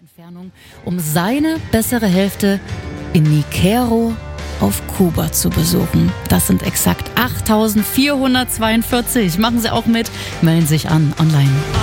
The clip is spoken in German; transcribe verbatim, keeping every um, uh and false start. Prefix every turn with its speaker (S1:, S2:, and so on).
S1: Entfernung, um seine bessere Hälfte in Niquero auf Kuba zu besuchen. Das sind exakt achttausendvierhundertzweiundvierzig. Machen Sie auch mit, melden sich an online.